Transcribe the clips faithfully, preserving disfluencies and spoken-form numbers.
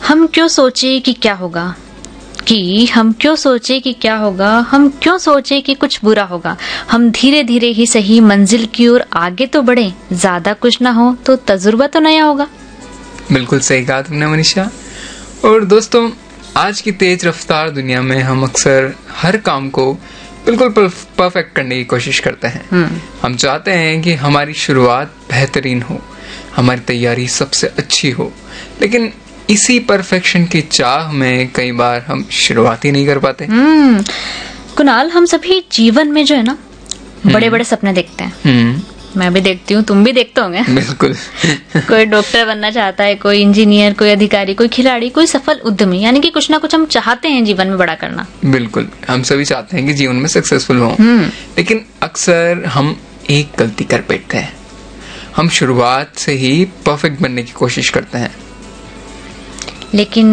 हम क्यों सोचे कि क्या होगा कि हम क्यों सोचे कि क्या होगा हम क्यों सोचे कि कुछ बुरा होगा। हम धीरे धीरे ही सही मंजिल की ओर आगे तो बढ़े, ज्यादा कुछ ना हो तो तजुर्बा तो नया होगा। बिल्कुल सही कहा तुमने मनीषा। और दोस्तों, आज की तेज रफ्तार दुनिया में हम अक्सर हर काम को बिल्कुल परफेक्ट करने की कोशिश करते हैं। हम चाहते हैं कि हमारी शुरुआत बेहतरीन हो, हमारी तैयारी सबसे अच्छी हो, लेकिन इसी परफेक्शन की चाह में कई बार हम शुरुआत ही नहीं कर पाते। हम्म कुणाल, हम सभी जीवन में जो है ना बड़े बड़े सपने देखते हैं। मैं भी देखती हूँ, तुम भी देखते होंगे। बिल्कुल। कोई डॉक्टर बनना चाहता है, कोई इंजीनियर, कोई अधिकारी, कोई खिलाड़ी, कोई सफल उद्यमी, यानी कि कुछ ना कुछ हम चाहते हैं जीवन में बड़ा करना। बिल्कुल, हम सभी चाहते हैं कि जीवन में सक्सेसफुल हों, लेकिन अक्सर हम एक गलती कर बैठते हैं। हम शुरुआत से ही परफेक्ट बनने की कोशिश करते हैं, लेकिन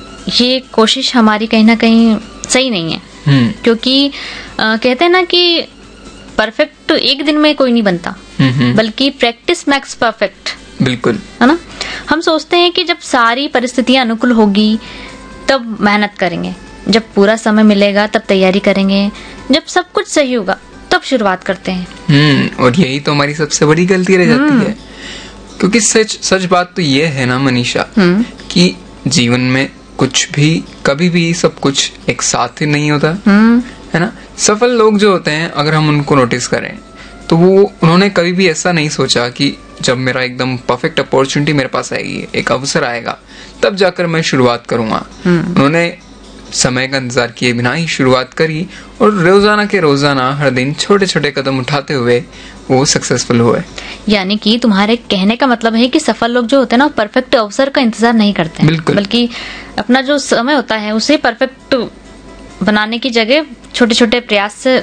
ये कोशिश हमारी कहीं ना कहीं सही नहीं है। क्योंकि आ, कहते हैं ना कि परफेक्ट तो एक दिन में कोई नहीं बनता, बल्कि प्रैक्टिस मैक्स परफेक्ट। बिल्कुल, है ना। हम सोचते हैं कि जब सारी परिस्थितियां अनुकूल होगी तब मेहनत करेंगे, जब पूरा समय मिलेगा तब तैयारी करेंगे, जब सब कुछ सही होगा तब शुरुआत करते हैं। हम्म और यही तो हमारी सबसे बड़ी गलती रह जाती है। क्योंकि सच सच बात तो ये है ना मनीषा, कि जीवन में कुछ भी कभी भी सब कुछ एक साथ ही नहीं होता, है ना। सफल लोग जो होते हैं, अगर हम उनको नोटिस करें तो वो उन्होंने कभी भी ऐसा नहीं सोचा कि जब मेरा एकदम परफेक्ट अपॉर्चुनिटी मेरे पास आएगी, एक अवसर आएगा, तब जाकर मैं शुरुआत करूंगा। उन्होंने समय का इंतजार किए बिना ही शुरुआत करी और रोजाना के रोजाना हर दिन छोटे छोटे कदम उठाते हुए वो सक्सेसफुल हुए। यानी कि तुम्हारे कहने का मतलब है कि सफल लोग जो होते हैं ना, परफेक्ट अवसर का इंतजार नहीं करते हैं, बल्कि अपना जो समय होता है उसे परफेक्ट बनाने की जगह छोटे छोटे प्रयास से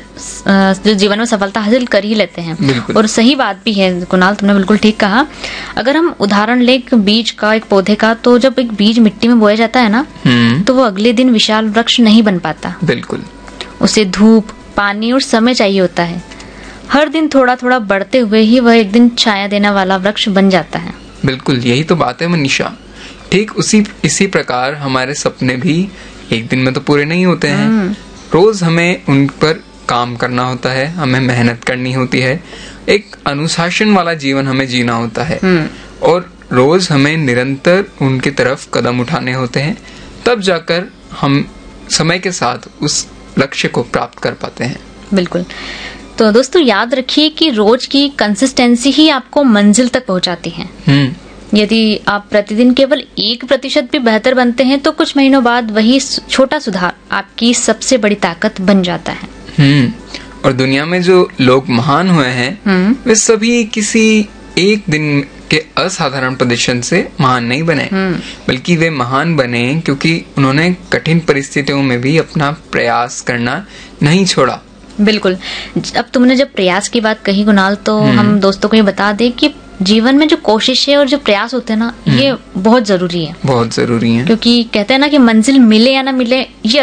जो जीवन में सफलता हासिल कर ही लेते हैं। और सही बात भी है कुणाल, तुमने बिल्कुल ठीक कहा। अगर हम उदाहरण ले एक बीज का, एक पौधे का, तो जब एक बीज मिट्टी में बोया जाता है ना, तो वो अगले दिन विशाल वृक्ष नहीं बन पाता। बिल्कुल, उसे धूप, पानी और समय चाहिए होता है। हर दिन थोड़ा थोड़ा बढ़ते हुए ही वह एक दिन छाया देने वाला वृक्ष बन जाता है। बिल्कुल, यही तो बात है मनीषा। ठीक उसी इसी प्रकार हमारे सपने भी एक दिन में तो पूरे नहीं होते हैं। रोज हमें उन पर काम करना होता है, हमें मेहनत करनी होती है, एक अनुशासन वाला जीवन हमें जीना होता है, और रोज हमें निरंतर उनकी तरफ कदम उठाने होते हैं, तब जाकर हम समय के साथ उस लक्ष्य को प्राप्त कर पाते हैं। बिल्कुल। तो दोस्तों, याद रखिए कि रोज की कंसिस्टेंसी ही आपको मंजिल तक पहुंचाती है। यदि आप प्रतिदिन केवल एक प्रतिशत भी बेहतर बनते हैं तो कुछ महीनों बाद वही छोटा सुधार आपकी सबसे बड़ी ताकत बन जाता है। हम्म और दुनिया में जो लोग महान हुए हैं, वे सभी किसी एक दिन के असाधारण प्रदर्शन से महान नहीं बने, बल्कि वे महान बने क्योंकि उन्होंने कठिन परिस्थितियों में भी अपना प्रयास करना नहीं छोड़ा। बिल्कुल। अब तुमने जब प्रयास की बात कही कुणाल, तो हम दोस्तों को ये बता दें कि जीवन में जो कोशिश है और जो प्रयास होते हैं ना, ये बहुत जरूरी है। बहुत जरूरी है। क्योंकि कहते हैं ना कि मंजिल मिले या ना मिले, ये